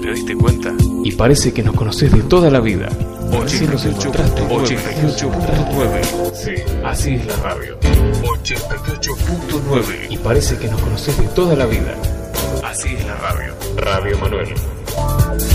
¿Te diste cuenta? Y parece que nos conocés de toda la vida. 88.9. Sí, así es la radio. 88.9. Y parece que nos conocés de toda la vida. Así es la radio. Radio Manuel.